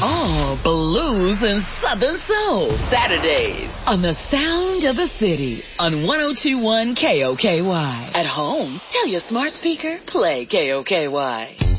All blues and southern soul Saturdays on the Sound of the City on 102.1 KOKY. At home, tell your smart speaker, play KOKY.